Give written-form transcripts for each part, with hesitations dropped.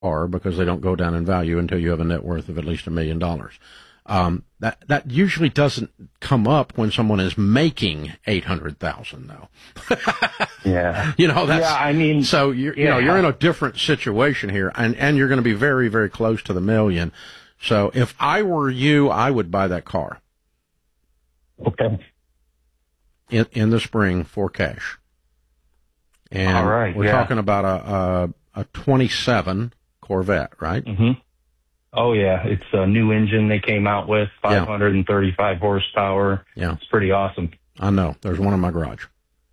car because they don't go down in value until you have a net worth of at least $1 million. That usually doesn't come up when someone is making $800,000 though. Yeah. So you're in a different situation here, and you're going to be very, very close to the $1 million. So if I were you, I would buy that car. Okay. In the spring for cash. And all right, we're talking about a 27 Corvette, right? Mm-hmm. Oh, yeah. It's a new engine they came out with, 535 horsepower. Yeah. It's pretty awesome. I know. There's one in my garage.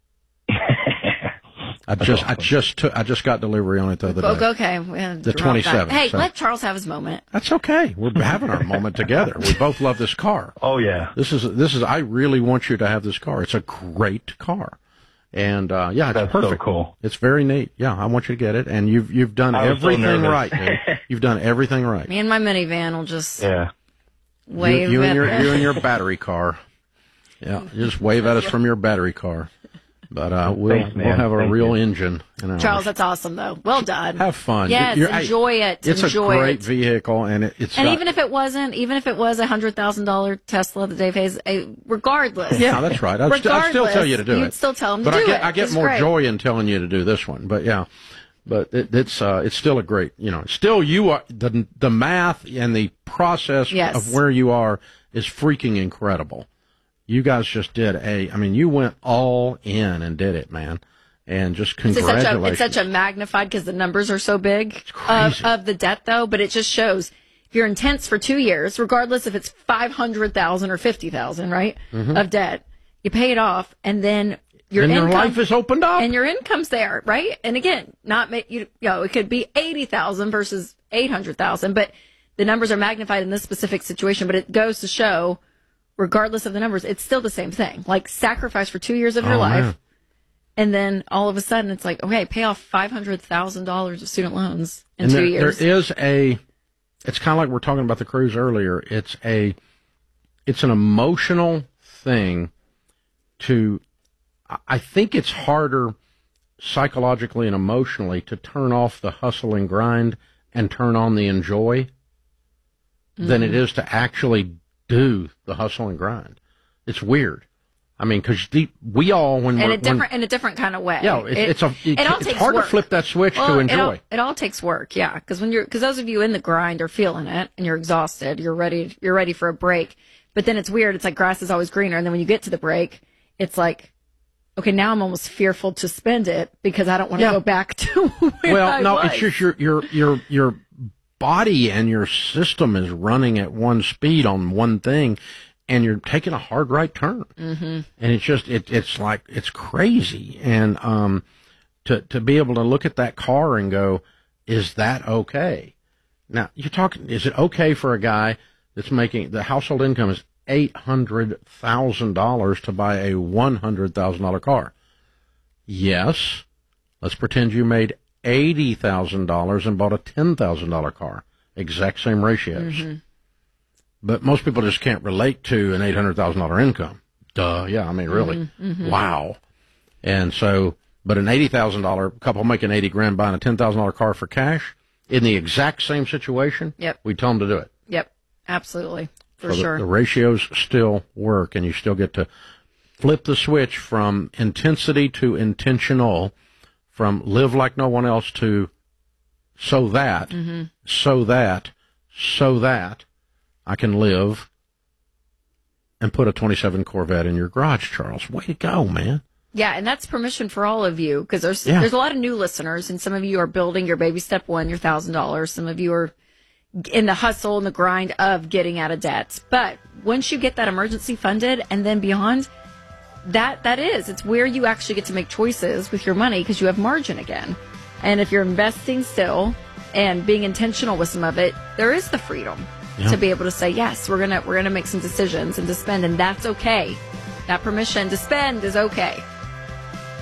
I just got delivery on it the other day. Okay. The 27. Hey, let Charles have his moment. That's okay. We're having our moment together. We both love this car. Oh, yeah. This is, I really want you to have this car. It's a great car. And, it's That's perfect. So cool. It's very neat. Yeah, I want you to get it. And you've done everything right, man. You've done everything right. Me and my minivan will just wave you at and your battery car. Yeah, you just wave at us from your battery car. But we'll have a real engine in ours. Charles, that's awesome, though. Well done. Have fun. Yes, enjoy it. It's a great vehicle, and even if it was a $100,000 Tesla that Dave has, regardless. Yeah, that's right. I'd still tell you to do it. You'd still tell him to do it. I get more joy in telling you to do this one. But yeah, but it's still a great. Still you are the math and the process of where you are is freaking incredible. You guys just did you went all in and did it, man. And just congratulations. It's such a magnified, because the numbers are so big of the debt, though, but it just shows if you're intense for 2 years, regardless if it's $500,000 or $50,000, right, of debt, you pay it off, and then your life is opened up. And your income's there, right? And again, it could be $80,000 versus $800,000, but the numbers are magnified in this specific situation, but it goes to show, regardless of the numbers, it's still the same thing. Like, sacrifice for 2 years of your life, man. And then all of a sudden it's like, okay, pay off $500,000 of student loans in 2 years. There is it's kind of like we're talking about the cruise earlier. It's an emotional thing I think it's harder psychologically and emotionally to turn off the hustle and grind and turn on the enjoy than it is to actually do the hustle and grind. It's weird. I mean, because we all in a different kind of way. Yeah, it's hard to flip that switch to enjoy. It all takes work, yeah. Because those of you in the grind are feeling it and you're exhausted, you're ready for a break. But then it's weird. It's like grass is always greener, and then when you get to the break, it's like, okay, now I'm almost fearful to spend it because I don't want to go back to where I was. It's just your body and your system is running at one speed on one thing, and you're taking a hard right turn. Mm-hmm. And it's just, it's like, it's crazy. And, to be able to look at that car and go, is that okay? Now, is it okay for a guy that's making, the household income is $800,000 to buy a $100,000 car? Yes. Let's pretend you made $80,000 and bought a $10,000 car. Exact same ratios. Mm-hmm. But most people just can't relate to an $800,000 income. Duh. Yeah. I mean, really. Mm-hmm. Mm-hmm. Wow. And so, but an $80,000 couple making $80,000 buying a $10,000 car for cash in the exact same situation. Yep. We tell them to do it. Yep. Absolutely. For sure. The ratios still work, and you still get to flip the switch from intensity to intentional, from live like no one else to so that I can live and put a 27 Corvette in your garage, Charles. Way to go, man. Yeah, and that's permission for all of you, because there's a lot of new listeners, and some of you are building your baby step one, your $1,000. Some of you are in the hustle and the grind of getting out of debt. But once you get that emergency funded and then beyond, it's where you actually get to make choices with your money, because you have margin again. And if you're investing still and being intentional with some of it, there is the freedom to be able to say, yes, we're gonna make some decisions and to spend, and that's okay. That permission to spend is okay.